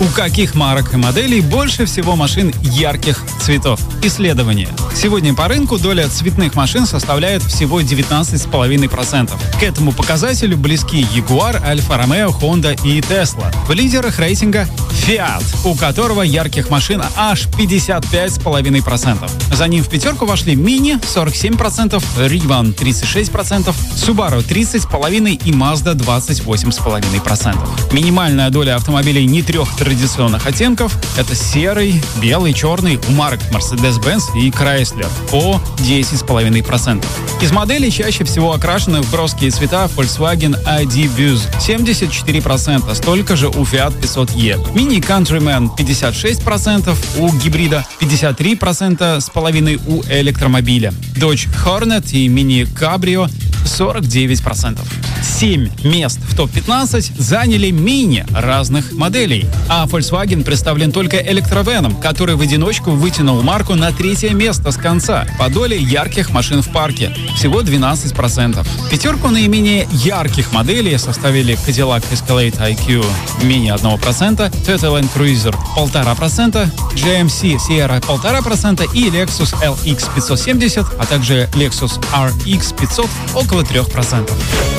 У каких марок и моделей больше всего машин ярких цветов? Исследование. Сегодня по рынку доля цветных машин составляет всего 19,5%. К этому показателю близки Jaguar, Alfa Romeo, Honda и Tesla. В лидерах рейтинга Fiat, у которого ярких машин аж 55,5%. За ним в пятерку вошли Mini 47%, Rivian 36%, Subaru 30,5% и Mazda 28,5%. Минимальная доля автомобилей не трех традиционных оттенков — это серый, белый, черный у марок Mercedes-Benz и Chrysler по 10,5%. Из моделей чаще всего окрашены в броские цвета Volkswagen ID Buzz 74%, столько же у Fiat 500e. Mini Countryman 56%, у гибрида 53,5% у электромобиля. Dodge Hornet и Mini Cabrio 49%. 7 мест в топ-15 заняли мини разных моделей. А Volkswagen представлен только электровеном, который в одиночку вытянул марку на 3-е место с конца по доле ярких машин в парке. Всего 12%. Пятерку наименее ярких моделей составили Cadillac Escalade IQ менее 1%, Toyota Land Cruiser 1,5%, GMC Sierra 1,5% и Lexus LX 570, а также Lexus RX 500 около 3%.